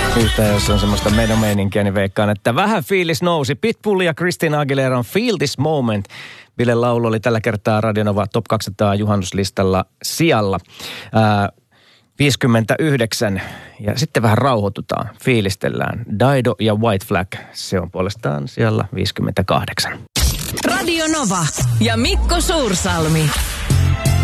Yhtään, jos on semmoista menomeininkiä, niin veikkaan, että vähän fiilis nousi. Pitbull ja Christina Aguileran Feel This Moment. Bilen laulu oli tällä kertaa Radio Nova Top 200 juhannuslistalla sijalla 59. Ja sitten vähän rauhoitutaan, fiilistellään. Dido ja White Flag, se on puolestaan siellä 58. Radio Nova ja Mikko Suursalmi.